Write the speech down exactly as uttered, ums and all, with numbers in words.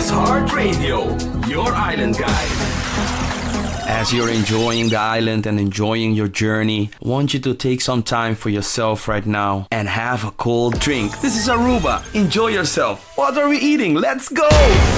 Iceheart Radio, your island guide. As you're enjoying the island and enjoying your journey, I want you to take some time for yourself right now and have a cold drink. This is Aruba. Enjoy yourself. What are we eating? Let's go!